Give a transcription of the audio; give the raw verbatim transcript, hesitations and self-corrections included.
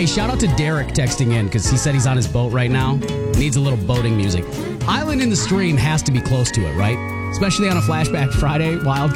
Hey, shout out to Derek texting in because he said he's on his boat right now. Needs a little boating music. Island in the Stream has to be close to it, right? Especially on a Flashback Friday, Wild